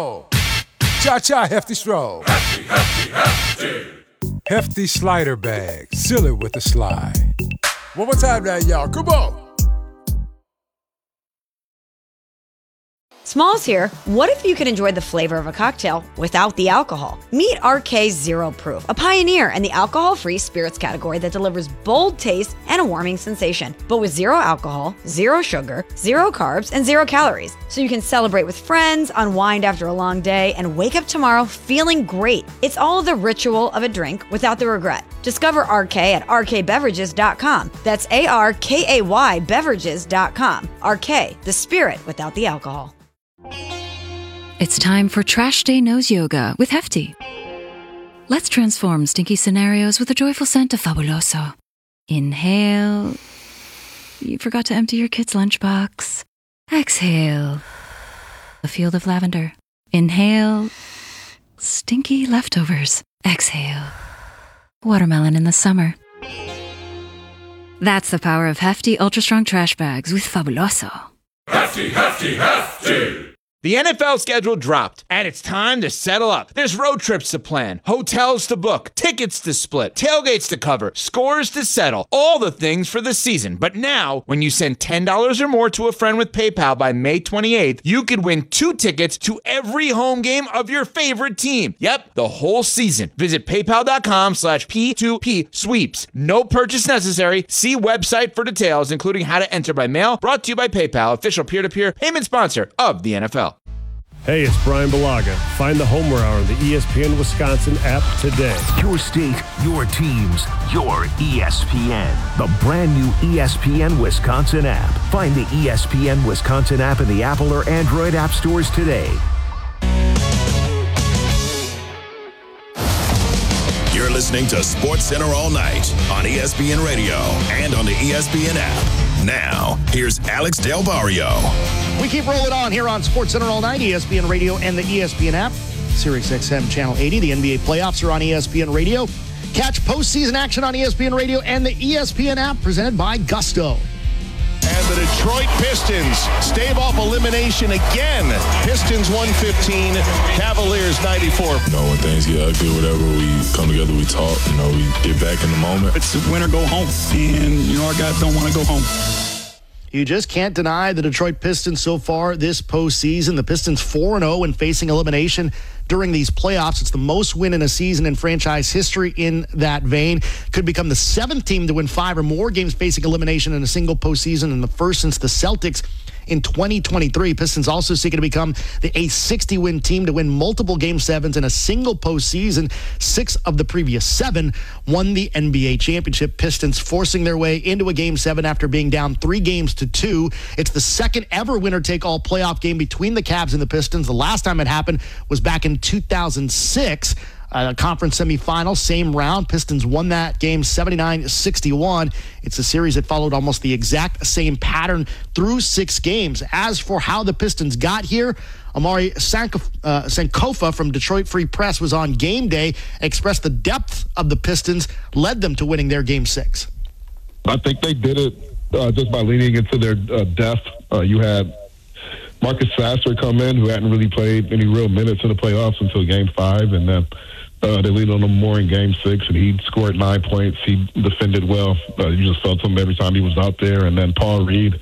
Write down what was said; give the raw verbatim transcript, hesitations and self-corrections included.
stroll. Cha-cha, hefty stroll. Hefty, hefty, hefty. Hefty slider bag. Seal it with a slide. One more time now, y'all. Come on. Smalls here. What if you could enjoy the flavor of a cocktail without the alcohol? Meet R K Zero Proof, a pioneer in the alcohol-free spirits category that delivers bold taste and a warming sensation, but with zero alcohol, zero sugar, zero carbs, and zero calories. So you can celebrate with friends, unwind after a long day, and wake up tomorrow feeling great. It's all the ritual of a drink without the regret. Discover R K at R K beverages dot com. That's A R K A Y beverages dot com. R K, the spirit without the alcohol. It's time for Trash Day Nose Yoga with Hefty. Let's transform stinky scenarios with a joyful scent of Fabuloso. Inhale. You forgot to empty your kid's lunchbox. Exhale. A field of lavender. Inhale. Stinky leftovers. Exhale. Watermelon in the summer. That's the power of Hefty Ultra Strong Trash Bags with Fabuloso. Hefty, hefty, hefty. The N F L schedule dropped, and it's time to settle up. There's road trips to plan, hotels to book, tickets to split, tailgates to cover, scores to settle, all the things for the season. But now, when you send ten dollars or more to a friend with PayPal by May twenty-eighth, you could win two tickets to every home game of your favorite team. Yep, the whole season. Visit paypal.com slash P2P sweeps. No purchase necessary. See website for details, including how to enter by mail. Brought to you by PayPal, official peer-to-peer payment sponsor of the N F L. Hey, it's Brian Balaga. Find the Homer Hour on the E S P N Wisconsin app today. Your state, your teams, your E S P N. The brand new E S P N Wisconsin app. Find the E S P N Wisconsin app in the Apple or Android app stores today. You're listening to Sports Center all night on E S P N Radio and on the E S P N app. Now, here's Alex Del Barrio. We keep rolling on here on Sports Center all night, E S P N Radio and the E S P N app. Sirius X M Channel eighty. The N B A playoffs are on E S P N Radio. Catch postseason action on E S P N Radio and the E S P N app presented by Gusto. And the Detroit Pistons stave off elimination again. Pistons one fifteen, Cavaliers ninety-four. You know, when things get ugly or whatever, we come together, we talk, you know, we get back in the moment. It's win or go home, and, you know, our guys don't want to go home. You just can't deny the Detroit Pistons so far this postseason. The Pistons four and oh when facing elimination during these playoffs. It's the most win in a season in franchise history in that vein. Could become the seventh team to win five or more games facing elimination in a single postseason, and the first since the Celtics in twenty twenty-three. Pistons also seeking to become the eighth sixty-win team to win multiple Game sevens in a single postseason. Six of the previous seven won the N B A championship. Pistons forcing their way into a Game seven after being down three games to two. It's the second ever winner-take-all playoff game between the Cavs and the Pistons. The last time it happened was back in two thousand six. Uh, conference semifinal, same round. Pistons won that game seventy-nine sixty-one. It's a series that followed almost the exact same pattern through six games. As for how the Pistons got here, Amari Sankofa, uh, Sankofa from Detroit Free Press was on game day, expressed the depth of the Pistons, led them to winning their game six. I think they did it uh, just by leaning into their uh, depth. Uh, you had Marcus Sasser come in, who hadn't really played any real minutes in the playoffs until game five, and then Uh, they leaned on him more in game six, and he scored nine points. He defended well. Uh, you just felt him every time he was out there. And then Paul Reed,